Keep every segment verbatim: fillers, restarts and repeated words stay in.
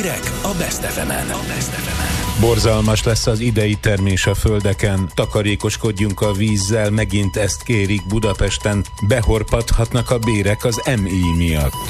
Hírek a Best ef emen. A Best ef emen. Borzalmas lesz az idei termés a földeken. Takarékoskodjunk a vízzel, megint ezt kérik Budapesten. Behorpadhatnak a bérek az em i miatt.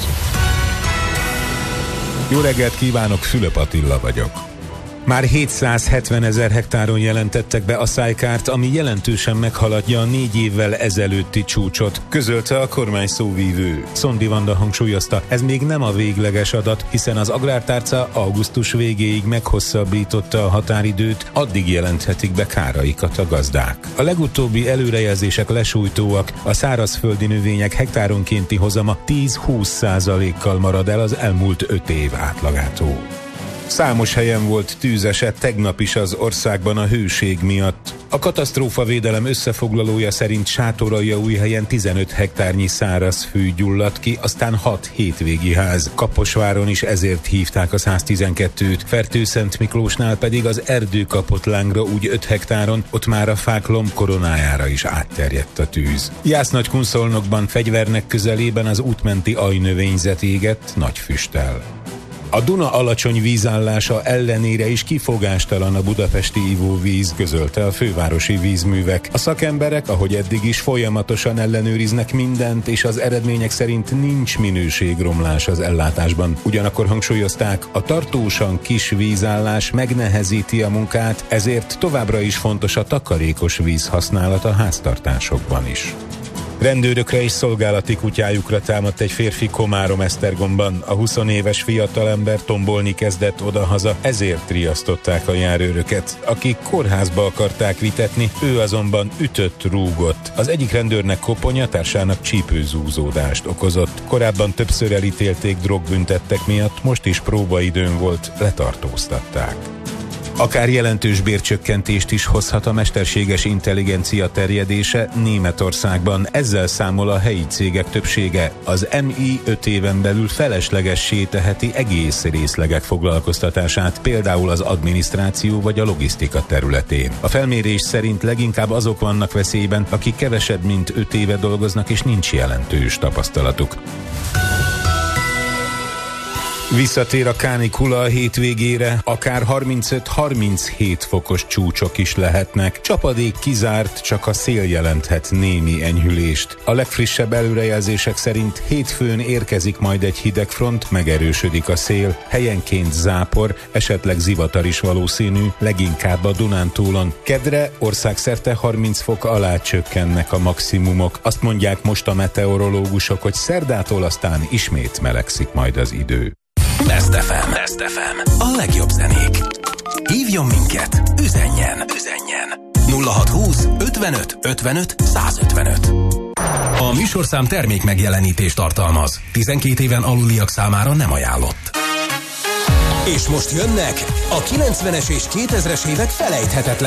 Jó reggelt kívánok, Fülöp Attila vagyok. Már hétszázhetvenezer hektáron jelentettek be a szájkárt, ami jelentősen meghaladja a négy évvel ezelőtti csúcsot, közölte a kormány szóvívő. Szondi Vanda hangsúlyozta, ez még nem a végleges adat, hiszen az Agrártárca augusztus végéig meghosszabbította a határidőt, addig jelenthetik be káraikat a gazdák. A legutóbbi előrejelzések lesújtóak, a szárazföldi növények hektáronkénti hozama tíz-húsz százalékkal marad el az elmúlt öt év átlagától. Számos helyen volt tűzeset tegnap is az országban a hőség miatt. A katasztrófavédelem összefoglalója szerint Sátoraljaújhelyen tizenöt hektárnyi szárazfű gyulladt ki, aztán hat hétvégi ház. Kaposváron is ezért hívták a száztizenkettőt, Fertőszentmiklósnál pedig az erdő kapott lángra úgy öt hektáron, ott már a fák lombkoronájára is átterjedt a tűz. Jász-Nagykunszolnokban Fegyvernek közelében az útmenti ajnövényzet égett nagy füsttel. A Duna alacsony vízállása ellenére is kifogástalan a budapesti ivóvíz, közölte a fővárosi vízművek. A szakemberek, ahogy eddig is, folyamatosan ellenőriznek mindent, és az eredmények szerint nincs minőségromlás az ellátásban. Ugyanakkor hangsúlyozták, a tartósan kis vízállás megnehezíti a munkát, ezért továbbra is fontos a takarékos víz használat a háztartásokban is. Rendőrökre és szolgálati kutyájukra támadt egy férfi Komárom-Esztergomban. A huszonéves fiatalember tombolni kezdett odahaza, ezért riasztották a járőröket, akik kórházba akarták vitetni, ő azonban ütött, rúgott. Az egyik rendőrnek koponya, társának csípőzúzódást okozott. Korábban többször elítélték drogbüntettek miatt, most is próbaidőn volt, letartóztatták. Akár jelentős bércsökkentést is hozhat a mesterséges intelligencia terjedése Németországban. Ezzel számol a helyi cégek többsége. Az em i öt éven belül feleslegessé teheti egész részlegek foglalkoztatását, például az adminisztráció vagy a logisztika területén. A felmérés szerint leginkább azok vannak veszélyben, akik kevesebb mint öt éve dolgoznak és nincs jelentős tapasztalatuk. Visszatér a kánikula a hétvégére, akár harmincöt-harminchét fokos csúcsok is lehetnek. Csapadék kizárt, csak a szél jelenthet némi enyhülést. A legfrissebb előrejelzések szerint hétfőn érkezik majd egy hidegfront, megerősödik a szél, helyenként zápor, esetleg zivatar is valószínű, leginkább a Dunántúlon. Kedre országszerte harminc fok alá csökkennek a maximumok. Azt mondják most a meteorológusok, hogy szerdától aztán ismét melegszik majd az idő. Best ef em. Best ef em. A legjobb zenék. Hívjon minket, üzenjen, üzenjen. nulla hatszázhúsz ötvenöt ötvenöt százötvenöt. A műsorszám termék megjelenítést tartalmaz. tizenkét éven aluliak számára nem ajánlott. És most jönnek a kilencvenes és kétezres évek felejthetetlen